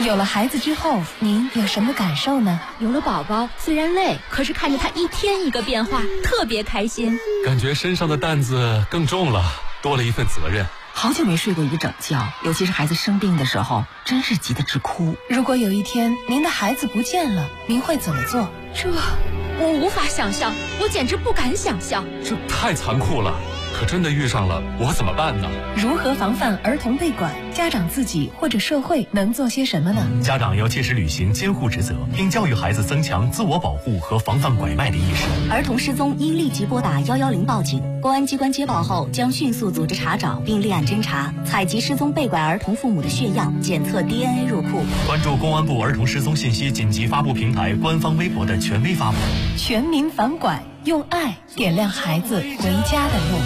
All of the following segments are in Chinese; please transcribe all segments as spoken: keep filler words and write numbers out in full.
有了孩子之后，您有什么感受呢？ 有了宝宝，虽然累，可是看着他一天一个变化，特别开心。 感觉身上的担子更重了，多了一份责任。 好久没睡过一个整觉，尤其是孩子生病的时候，真是急得直哭。 如果有一天您的孩子不见了，您会怎么做？ 这我无法想象，我简直不敢想象。 这太残酷了，可真的遇上了，我怎么办呢？ 如何防范儿童被拐？家长自己或者社会能做些什么呢？ 家长要切实履行监护职责，并教育孩子增强自我保护和防范拐卖的意识。 儿童失踪应立即拨打一一零报警，公安机关接报后将迅速组织查找并立案侦查，采集失踪被拐儿童父母的血样，检测 D N A 入库。 关注公安部儿童失踪信息紧急发布平台官方微博的权威发布。 全民反拐，用爱点亮孩子回家的路。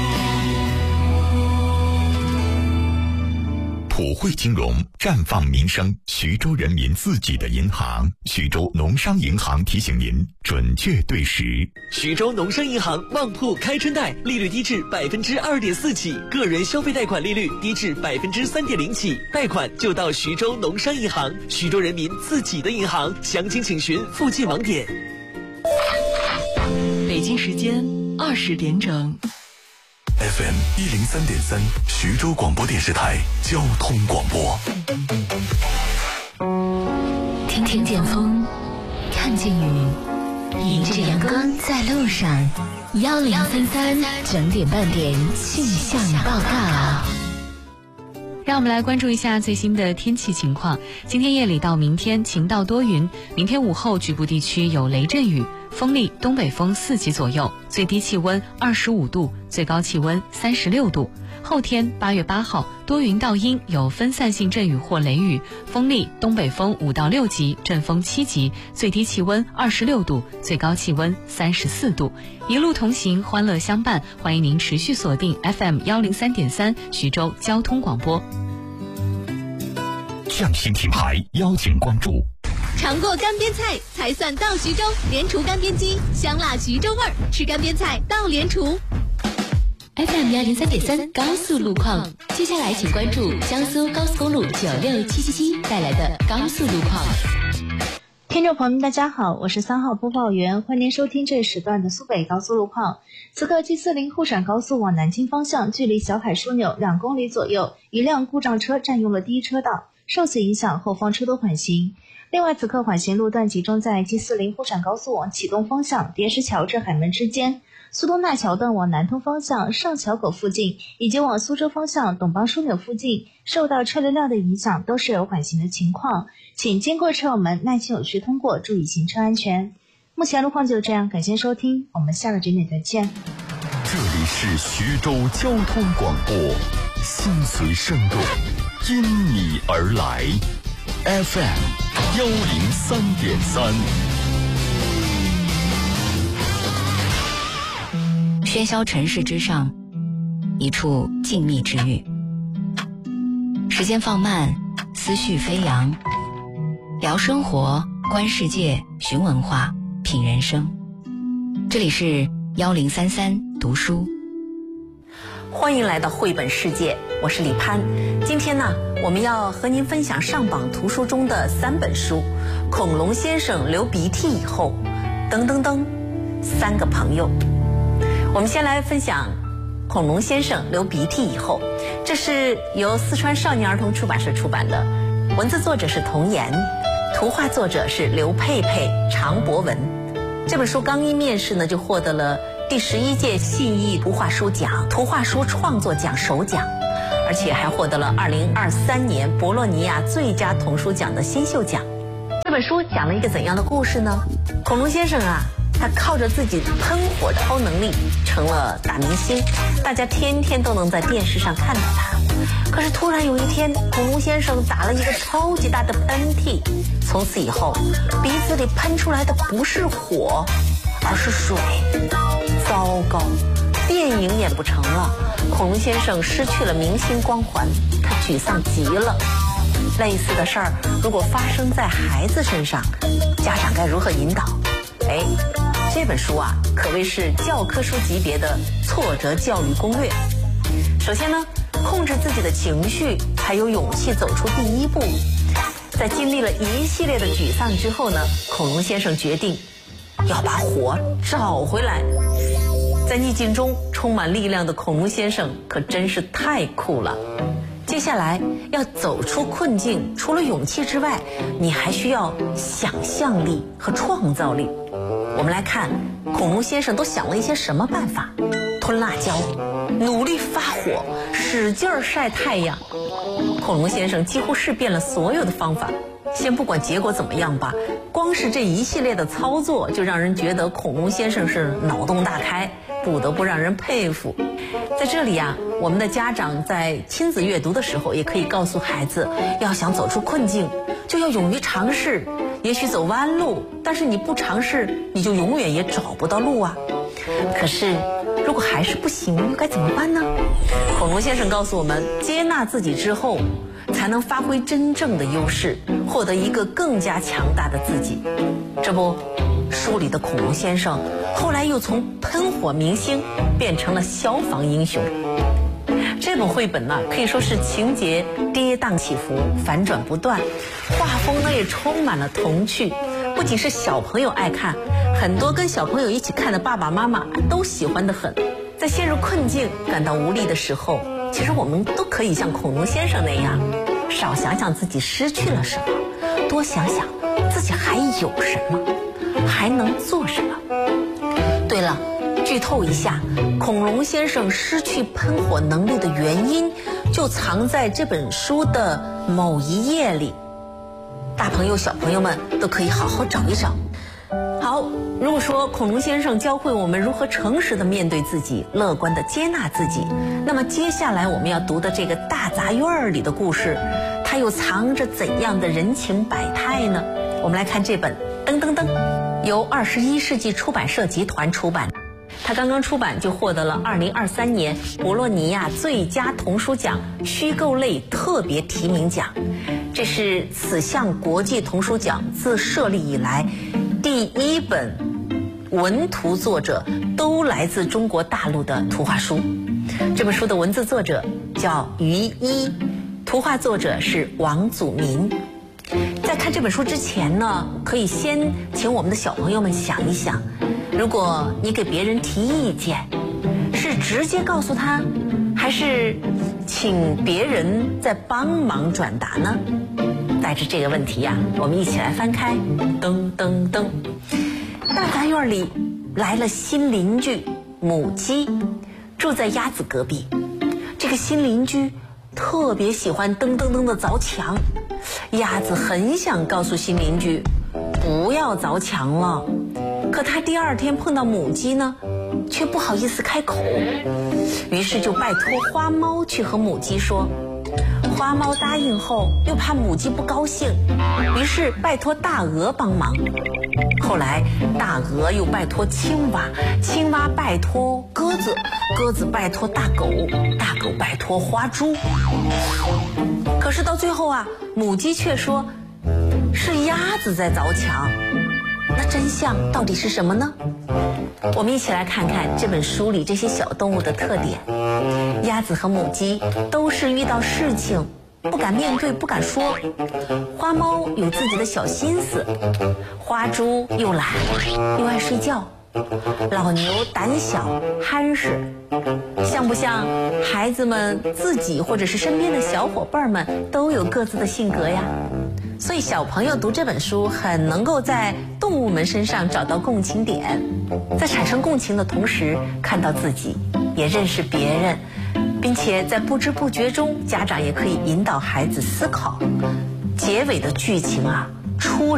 普惠金融，绽放民生，徐州人民自己的银行。徐州农商银行提醒您准确对时。 徐州农商银行旺铺开春贷，利率低至百分之二点四起，个人消费贷款利率低至百分之三点零起，贷款就到徐州农商银行，徐州人民自己的银行。详情请询附近网点。 北京时间二十点整。 F M 一零三点三，徐州广播电视台交通广播。 听听见风，看见雨，迎着阳光在路上。幺零三三整点半点气象报告。 让我们来关注一下最新的天气情况。今天夜里到明天晴到多云，明天午后局部地区有雷阵雨，风力东北风四级左右，最低气温二十五度，最高气温三十六度。后天八月八号多云到阴，有分散性阵雨或雷雨，风力东北风五到六级，阵风七级，最低气温二十六度，最高气温三十四度。一路同行，欢乐相伴，欢迎您持续锁定 F M 一零三点三徐州交通广播。 匠心品牌邀请关注。 尝过干煸菜才算到徐州，莲厨干煸鸡，香辣徐州味儿，吃干煸菜到莲厨。 F M 一零三点三高速路况，接下来请关注江苏高速公路九六七七七带来的高速路况。 听众朋友们大家好，我是三号播报员，欢迎您收听这一时段的苏北高速路况。此刻 G 四零沪陕高速往南京方向，距离小海枢纽两公里左右，一辆故障车占用了第一车道，受此影响后方车多缓行。另外，此刻缓行路段集中在 G 四零沪陕高速往启东方向叠石桥至海门之间，苏东大桥段往南通方向上桥口附近，以及往苏州方向董邦枢纽附近，受到车流量的影响，都是有缓行的情况，请经过车友们耐心有序通过，注意行车安全。目前路况就这样，感谢收听，我们下个节点再见。 这里是徐州交通广播，心随声动，因你而来。F M 一零三点三。 喧嚣尘世之上，一处静谧之域。时间放慢，思绪飞扬，聊生活，观世界，寻文化，品人生。这里是幺零三三读书。 欢迎来到绘本世界，我是李潘。今天呢，我们要和您分享上榜图书中的三本书：恐龙先生流鼻涕以后，噔噔噔，三个朋友。我们先来分享恐龙先生流鼻涕以后，这是由四川少年儿童出版社出版的，文字作者是童言，图画作者是刘佩佩、常博文。这本书刚一面世呢，就获得了第十一届信义图画书奖图画书创作奖首奖，而且还获得了二零二三年博洛尼亚最佳童书奖的新秀奖。这本书讲了一个怎样的故事呢？恐龙先生啊，他靠着自己喷火的超能力成了大明星，大家天天都能在电视上看到他。可是突然有一天，恐龙先生打了一个超级大的喷嚏，从此以后鼻子里喷出来的不是火，而是水。糟糕，电影演不成了，恐龙先生失去了明星光环，他沮丧极了。类似的事儿如果发生在孩子身上，家长该如何引导？哎，这本书啊，可谓是教科书级别的挫折教育攻略。首先呢，控制自己的情绪，才有勇气走出第一步。 在经历了一系列的沮丧之后呢，恐龙先生决定要把火找回来。在逆境中充满力量的恐龙先生可真是太酷了。接下来要走出困境，除了勇气之外，你还需要想象力和创造力。我们来看恐龙先生都想了一些什么办法：吞辣椒，努力发火，使劲儿晒太阳。恐龙先生几乎试遍了所有的方法。先不管结果怎么样吧，光是这一系列的操作就让人觉得恐龙先生是脑洞大开，不得不让人佩服。在这里啊，我们的家长在亲子阅读的时候也可以告诉孩子，要想走出困境，就要勇于尝试。也许走弯路，但是你不尝试，你就永远也找不到路啊。可是如果还是不行，又该怎么办呢？恐龙先生告诉我们，接纳自己之后，才能发挥真正的优势，获得一个更加强大的自己。这不，书里的恐龙先生后来又从喷火明星变成了消防英雄。这本绘本呢，可以说是情节跌宕起伏，反转不断，画风呢也充满了童趣。不仅是小朋友爱看，很多跟小朋友一起看的爸爸妈妈都喜欢得很。在陷入困境、感到无力的时候，其实我们都可以像恐龙先生那样，少想想自己失去了什么，多想想自己还有什么，还能做什么。对了，剧透一下，恐龙先生失去喷火能力的原因就藏在这本书的某一页里，大朋友小朋友们都可以好好找一找。好，如果说恐龙先生教会我们如何诚实的面对自己，乐观的接纳自己，那么接下来我们要读的这个大杂院里的故事，它又藏着怎样的人情百态呢？我们来看这本噔噔噔，由二十一世纪出版社集团出版，它刚刚出版就获得了二零二三年博洛尼亚最佳童书奖虚构类特别提名奖，这是此项国际童书奖自设立以来第一本文图作者都来自中国大陆的图画书。这本书的文字作者叫于一，图画作者是王祖民。在看这本书之前呢，可以先请我们的小朋友们想一想，如果你给别人提意见，是直接告诉他，还是请别人再帮忙转达呢？带着这个问题呀、啊，我们一起来翻开噔噔噔，大杂院里来了新邻居母鸡，住在鸭子隔壁。这个新邻居特别喜欢噔噔噔的凿墙，鸭子很想告诉新邻居不要凿墙了，可他第二天碰到母鸡呢，却不好意思开口，于是就拜托花猫去和母鸡说。花猫答应后，又怕母鸡不高兴，于是拜托大鹅帮忙。后来大鹅又拜托青蛙，青蛙拜托鸽子，鸽子拜托大狗，大狗拜托花猪。可是到最后啊，母鸡却说是鸭子在凿墙。那真相到底是什么呢？我们一起来看看这本书里这些小动物的特点。鸭子和母鸡都是遇到事情不敢面对，不敢说。花猫有自己的小心思，花猪又懒又爱睡觉，老牛胆小憨实。像不像孩子们自己或者是身边的小伙伴们都有各自的性格呀？所以小朋友读这本书很能够在动物们身上找到共情点，在产生共情的同时看到自己，也认识别人，并且在不知不觉中，家长也可以引导孩子思考。结尾的剧情啊，出人